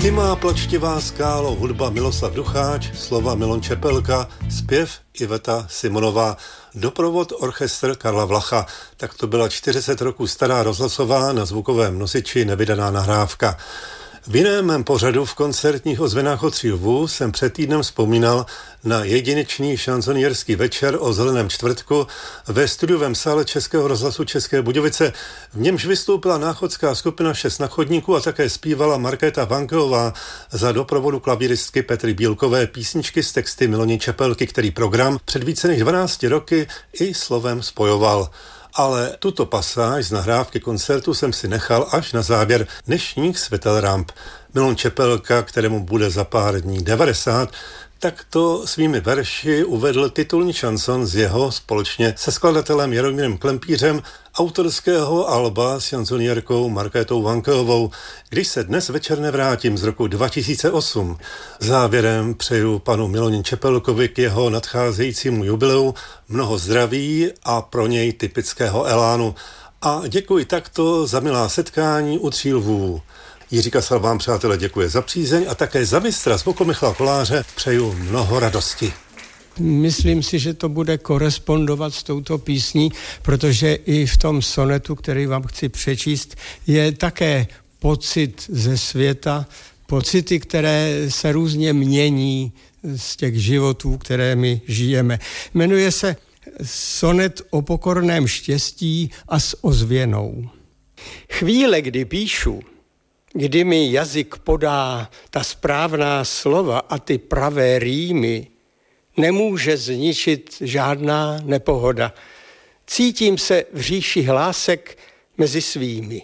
Ty má plačtivá skálo, hudba Miloslav Ducháč, slova Milon Čepelka, zpěv Iveta Simonová, doprovod orchestr Karla Vlacha. Tak to byla 40 roků stará rozhlasová na zvukovém nosiči nevydaná nahrávka. V jiném mém pořadu v koncertních ozvěnách od Tří lvů jsem před týdnem vzpomínal na jedinečný šanzonierský večer o Zeleném čtvrtku ve studiovém sále Českého rozhlasu České Budějovice. V němž vystoupila náchodská skupina 6 na chodníku a také zpívala Markéta Vankeová za doprovodu klavíristky Petry Bílkové písničky s texty Miloni Čepelky, který program před více než 12 roky i slovem spojoval. Ale tuto pasáž z nahrávky koncertu jsem si nechal až na závěr dnešních Světel ramp. Milon Čepelka, kterému bude za pár dní 90, tak to svými verši uvedl titulní šanson z jeho společně se skladatelem Jaromírem Klempířem autorského alba s šanzonierkou Markétou Vankeovou, když se dnes večer nevrátím z roku 2008. Závěrem přeju panu Miloni Čepelkovi k jeho nadcházejícímu jubileu mnoho zdraví a pro něj typického elánu. A děkuji takto za milá setkání u Tří lvů. Jiří Kasal vám, přátelé, děkuje za přízeň a také za mistra zvuku Michala Koláře přeju mnoho radosti. Myslím si, že to bude korespondovat s touto písní, protože i v tom sonetu, který vám chci přečíst, je také pocit ze světa, pocity, které se různě mění z těch životů, které my žijeme. Jmenuje se Sonet o pokorném štěstí a s ozvěnou. Chvíle, kdy píšu, kdy mi jazyk podá ta správná slova a ty pravé rýmy, nemůže zničit žádná nepohoda. Cítím se v říši hlásek mezi svými.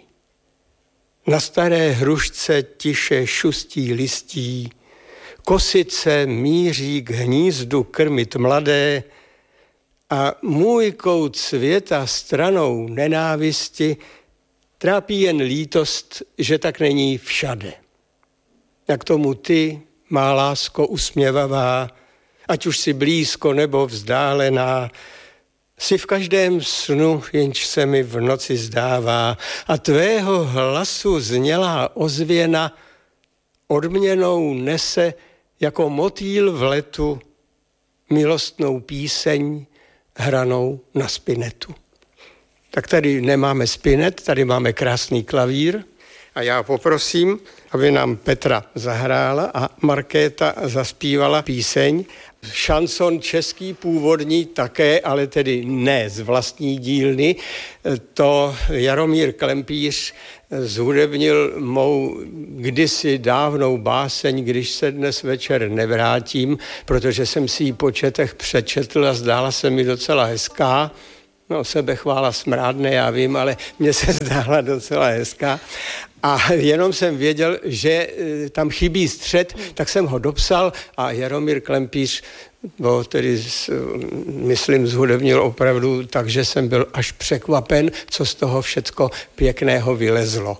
Na staré hrušce tiše šustí listí, kosice míří k hnízdu krmit mladé a můj kout světa stranou nenávisti trápí jen lítost, že tak není všade. Jak tomu ty, má lásko usměvavá, ať už si blízko nebo vzdálená, si v každém snu, jenž se mi v noci zdává, a tvého hlasu znělá ozvěna odměnou nese jako motýl v letu milostnou píseň hranou na spinetu. Tak tady nemáme spinet, tady máme krásný klavír a já poprosím, aby nám Petra zahrála a Markéta zaspívala píseň. Šanson český původní také, ale tedy ne z vlastní dílny. To Jaromír Klempíř zhudebnil mou kdysi dávnou báseň, když se dnes večer nevrátím, protože jsem si ji po četech přečetl a zdála se mi docela hezká. No, sebechvála smrádne, já vím, ale mně se zdála docela hezká. A jenom jsem věděl, že tam chybí střed, tak jsem ho dopsal a Jaromír Klempíř, tedy myslím zhudebnil opravdu, takže jsem byl až překvapen, co z toho všecko pěkného vylezlo.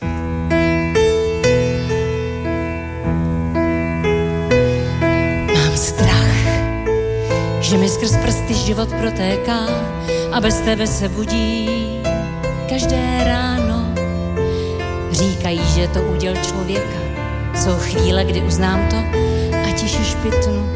Mám strach, že mi skrz prsty život protéká a bez tebe se budí každé ráno. Říkají, že je to úděl člověka. Jsou chvíle, kdy uznám to a tiše špitnu.